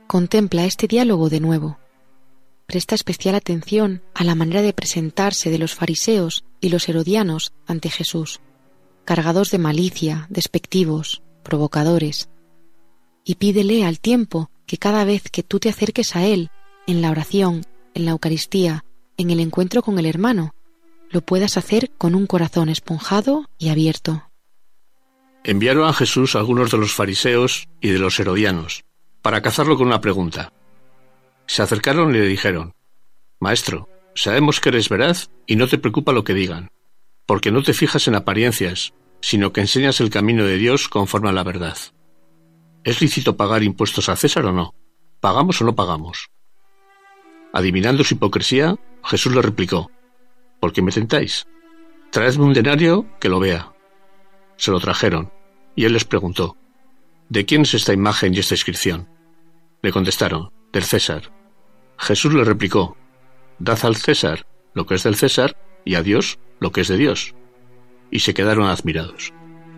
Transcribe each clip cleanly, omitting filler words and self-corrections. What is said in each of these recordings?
Contempla este diálogo de nuevo. Presta especial atención a la manera de presentarse de los fariseos y los herodianos ante Jesús, cargados de malicia, despectivos, provocadores. Y pídele al tiempo que cada vez que tú te acerques a Él, en la oración, en la Eucaristía, en el encuentro con el hermano, lo puedas hacer con un corazón esponjado y abierto. Enviaron a Jesús algunos de los fariseos y de los herodianos, para cazarlo con una pregunta. Se acercaron y le dijeron: Maestro, sabemos que eres veraz y no te preocupa lo que digan, porque no te fijas en apariencias, sino que enseñas el camino de Dios conforme a la verdad. ¿Es lícito pagar impuestos a César o no? ¿Pagamos o no pagamos? Adivinando su hipocresía, Jesús le replicó: ¿Por qué me tentáis? Traedme un denario que lo vea. Se lo trajeron, y él les preguntó: ¿De quién es esta imagen y esta inscripción? Le contestaron: del César. Jesús le replicó: Dad al César lo que es del César y a Dios lo que es de Dios. Y se quedaron admirados.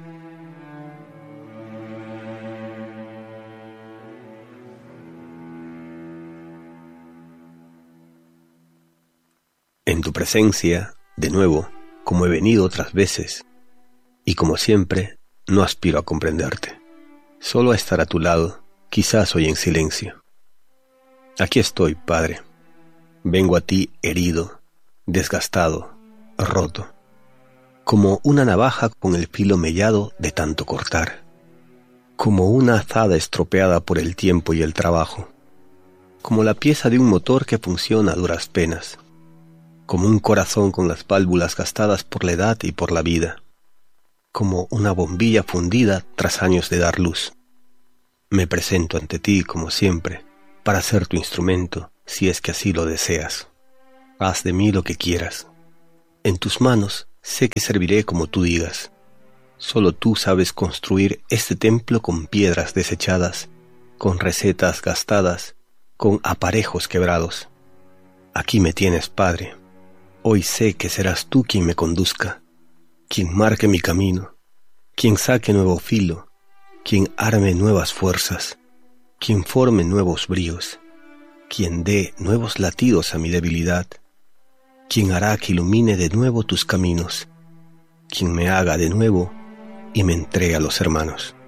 En tu presencia, de nuevo, como he venido otras veces, y como siempre, no aspiro a comprenderte. Solo a estar a tu lado, quizás hoy en silencio. Aquí estoy, Padre. Vengo a ti herido, desgastado, roto, como una navaja con el filo mellado de tanto cortar, como una azada estropeada por el tiempo y el trabajo, como la pieza de un motor que funciona a duras penas, como un corazón con las válvulas gastadas por la edad y por la vida, como una bombilla fundida tras años de dar luz. Me presento ante ti, como siempre, para ser tu instrumento, si es que así lo deseas. Haz de mí lo que quieras. En tus manos sé que serviré como tú digas. Solo tú sabes construir este templo con piedras desechadas, con recetas gastadas, con aparejos quebrados. Aquí me tienes, Padre. Hoy sé que serás tú quien me conduzca, quien marque mi camino, quien saque nuevo filo, quien arme nuevas fuerzas, quien forme nuevos bríos, quien dé nuevos latidos a mi debilidad, quien hará que ilumine de nuevo tus caminos, quien me haga de nuevo y me entregue a los hermanos.